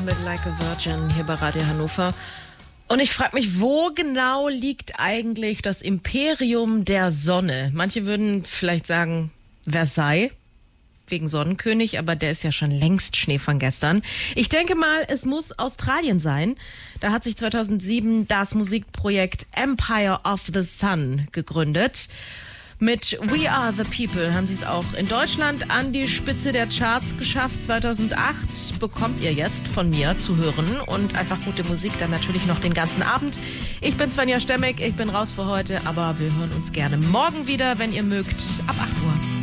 mit Like a Virgin hier bei Radio Hannover. Und ich frage mich, wo genau liegt eigentlich das Imperium der Sonne? Manche würden vielleicht sagen Versailles, wegen Sonnenkönig, aber der ist ja schon längst Schnee von gestern. Ich denke mal, es muss Australien sein. Da hat sich 2007 das Musikprojekt Empire of the Sun gegründet. Mit We Are the People haben sie es auch in Deutschland an die Spitze der Charts geschafft. 2008 bekommt ihr jetzt von mir zu hören und einfach gute Musik, dann natürlich noch den ganzen Abend. Ich bin Svenja Stemmeck, ich bin raus für heute, aber wir hören uns gerne morgen wieder, wenn ihr mögt, ab 8 Uhr.